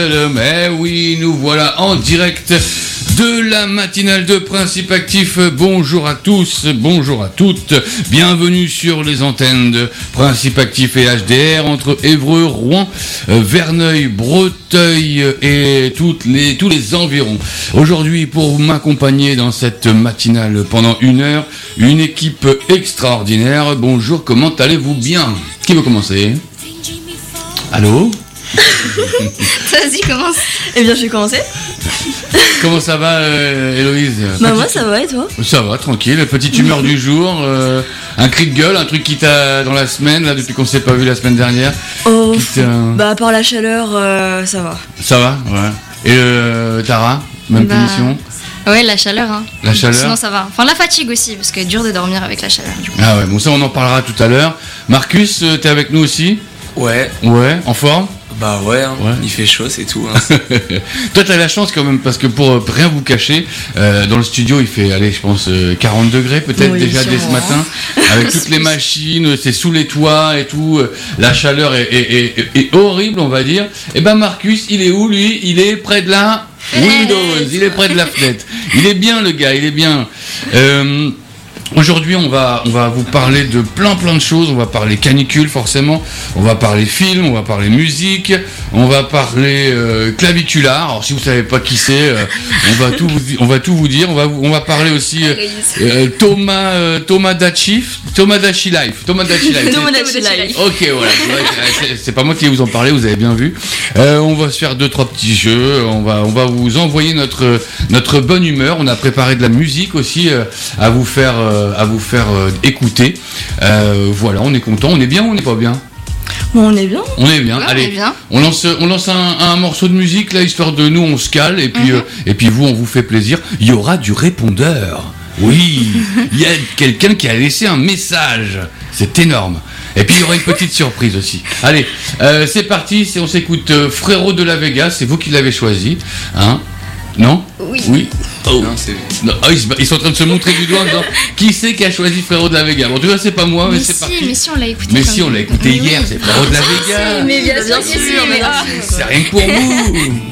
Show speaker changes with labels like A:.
A: Mais oui, nous voilà en direct de la matinale de Principe Actif. Bonjour à tous, bonjour à toutes. Bienvenue sur les antennes de Principe Actif et HDR entre Évreux, Rouen, Verneuil, Breteuil et tous les environs. Aujourd'hui, pour m'accompagner dans cette matinale pendant 1 heure, une équipe extraordinaire. Bonjour, comment allez-vous bien? Qui veut commencer? Allô?
B: Vas-y, commence.
C: Eh bien, je vais commencer.
A: Comment ça va, Héloïse?
C: Bah, moi, ça va, et toi?
A: Ça va, tranquille. Petite humeur du jour, un cri de gueule, un truc qui t'a dans la semaine, là, depuis qu'on s'est pas vu la semaine dernière.
C: Oh, bah, à part la chaleur, ça va.
A: Ça va, ouais. Et Tara, même punition?
B: Ouais, la chaleur, hein.
A: La chaleur?
B: Sinon, ça va. Enfin, la fatigue aussi, parce que c'est dur de dormir avec la chaleur, du coup.
A: Ah ouais, bon, ça, on en parlera tout à l'heure. Marcus, t'es avec nous aussi?
D: Ouais.
A: Ouais, en forme?
D: Bah ouais, hein.
A: Ouais.
D: Il fait chaud, c'est tout. Hein.
A: Toi, t'as la chance quand même, parce que pour rien vous cacher, dans le studio, il fait, allez, je pense, 40 degrés peut-être déjà dès ce matin, avec toutes les machines, c'est sous les toits et tout, la chaleur est horrible, on va dire. Et ben Marcus, il est où lui? Il est près de la Windows, il est près de la fenêtre. Il est bien le gars, il est bien. Aujourd'hui, on va vous parler de plein de choses. On va parler canicule, forcément. On va parler film, on va parler musique, on va parler claviculaire. Alors, si vous savez pas qui c'est, on va tout vous dire. On va parler aussi Thomas Dachi Life. Ok, voilà. C'est pas moi qui vais vous en parler. Vous avez bien vu. On va se faire 2-3 petits jeux. On va vous envoyer notre bonne humeur. On a préparé de la musique aussi à vous faire écouter. Voilà, on est content, on est bien ou on n'est pas bien?
C: Bon, on est bien.
A: On est bien.
B: Ouais,
A: allez,
B: on est bien.
A: on lance un morceau de musique là, histoire de nous on se cale et puis vous on vous fait plaisir. Il y aura du répondeur. Oui, il y a quelqu'un qui a laissé un message. C'est énorme. Et puis il y aura une petite surprise aussi. Allez, c'est parti. On s'écoute Frérot de la Vega. C'est vous qui l'avez choisi, hein? Non?
B: Oui.
A: Oh.
D: Non, c'est...
A: Non, ils sont en train de se montrer du doigt en disant qui c'est qui a choisi Frérot de la Vega. Bon, tu vois, c'est pas moi, mais c'est parti.
B: Mais si, on l'a écouté.
A: Mais si, on l'a écouté hier,
B: oui.
A: c'est Frérot de la Vega.
B: Mais bien sûr,
C: sûr, mais
B: ah.
A: C'est rien que pour vous.